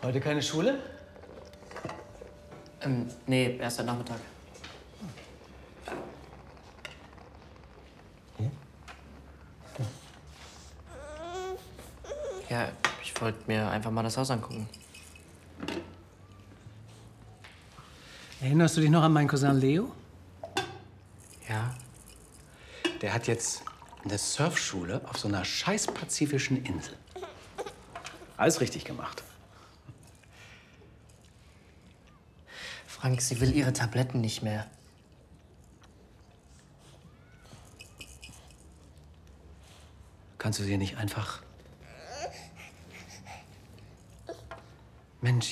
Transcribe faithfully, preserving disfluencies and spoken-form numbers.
Heute keine Schule? Ähm, nee, erst am Nachmittag. Hm? Ja, ich wollte mir einfach mal das Haus angucken. Erinnerst du dich noch an meinen Cousin Leo? Ja. Der hat jetzt eine Surfschule auf so einer scheiß pazifischen Insel. Alles richtig gemacht. Frank, sie will ihre Tabletten nicht mehr. Kannst du sie nicht einfach... Mensch,